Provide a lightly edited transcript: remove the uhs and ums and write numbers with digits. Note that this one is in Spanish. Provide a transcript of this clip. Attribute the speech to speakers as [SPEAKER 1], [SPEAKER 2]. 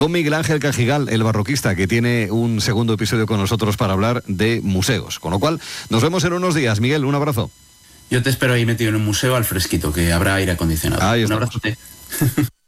[SPEAKER 1] con Miguel Ángel Cajigal, el barroquista, que tiene un segundo episodio con nosotros para hablar de museos. Con lo cual, nos vemos en unos días. Miguel, un abrazo.
[SPEAKER 2] Yo te espero ahí metido en un museo al fresquito, que habrá aire acondicionado.
[SPEAKER 1] Ahí
[SPEAKER 2] un
[SPEAKER 1] estamos.
[SPEAKER 2] abrazote.